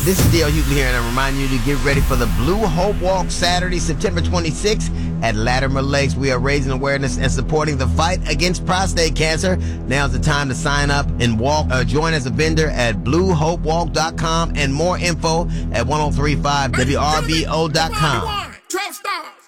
This is D.L. Hughley here, and I remind you to get ready for the Blue Hope Walk Saturday, September 26th at Latimer Lakes. We are raising awareness and supporting the fight against prostate cancer. Now's the time to sign up and walk. Join as a vendor at bluehopewalk.com and more info at 1035wrbo.com.